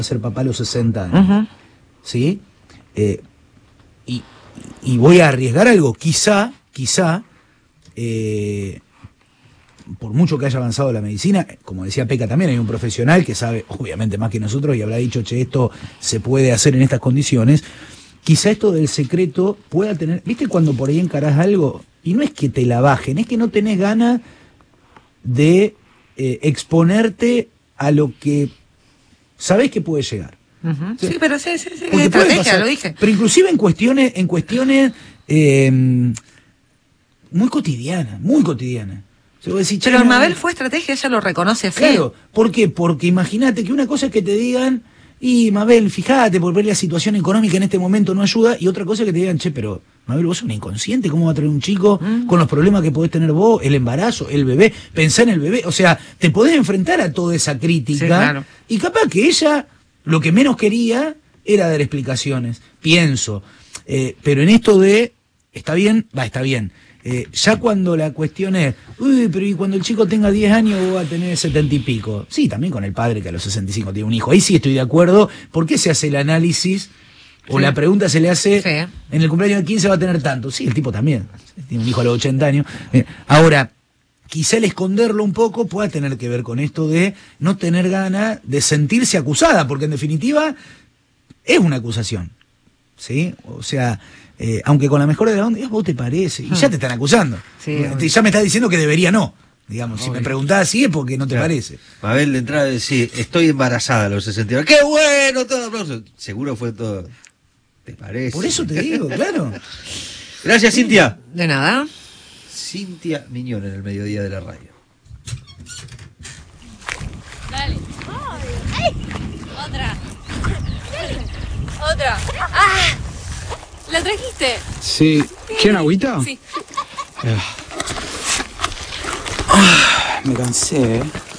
ser papá a los 60 años, ¿sí? Y voy a arriesgar algo, quizá, por mucho que haya avanzado la medicina, como decía Peca también, hay un profesional que sabe, obviamente más que nosotros, y habrá dicho, che, esto se puede hacer en estas condiciones. Quizá esto del secreto pueda tener, ¿viste cuando por ahí encarás algo? Y no es que te la bajen, es que no tenés ganas de exponerte a lo que sabés que puede llegar. Sí, pero sí, estrategia, lo dije. Pero inclusive en cuestiones muy cotidianas. Pero Mabel fue estrategia, ella lo reconoce así. Claro, ¿por qué? Porque imagínate que una cosa es que te digan, y Mabel, fíjate, por ver la situación económica en este momento no ayuda, y otra cosa es que te digan, che, pero Mabel, vos sos una inconsciente, ¿cómo va a traer un chico con los problemas que podés tener vos, el embarazo, el bebé, pensá en el bebé? O sea, te podés enfrentar a toda esa crítica, sí, claro. Y capaz que ella lo que menos quería era dar explicaciones, pienso, pero en esto de, está bien. Ya cuando la cuestión es, uy, pero y cuando el chico tenga 10 años va a tener 70 y pico. Sí, también con el padre que a los 65 tiene un hijo. Ahí sí estoy de acuerdo. ¿Por qué se hace el análisis? O la pregunta se le hace, en el cumpleaños de 15 va a tener tanto. Sí, el tipo también. Tiene un hijo a los 80 años. Ahora, quizá el esconderlo un poco pueda tener que ver con esto de no tener ganas de sentirse acusada, porque en definitiva es una acusación. ¿Sí? O sea, aunque con la mejor de la onda, ¿vos te parece? Y ya te están acusando. Sí, ya me estás diciendo que debería no. Digamos, si me preguntás así es porque no te parece. Mabel de entrada decir, estoy embarazada a los 60. ¡Qué bueno! Todo aplauso. Seguro fue todo. ¿Te parece? Por eso te digo, claro. Gracias, Cintia. De nada. Cintia Miñón en el mediodía de la radio. Dale. ¡Ay! Otra. ¡Ah! ¿La trajiste? Sí. ¿Quieren agüita? Sí. Me cansé,